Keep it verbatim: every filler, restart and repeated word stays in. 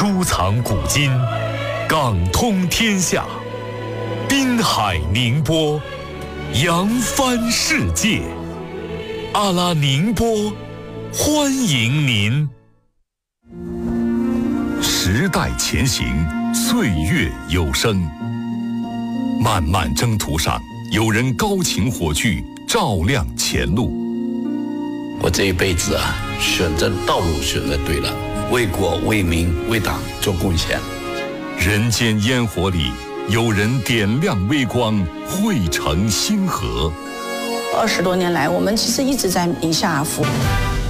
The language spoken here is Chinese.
收藏古今，港通天下，滨海宁波，扬帆世界。阿拉宁波，欢迎您。时代前行，岁月有声。漫漫征途上，有人高擎火炬，照亮前路。 我这一辈子啊，选择道路选择对了，为国为民为党做贡献。 人间烟火里，有人点亮微光，汇成星河。 二十多年来，我们其实一直在宁夏服务。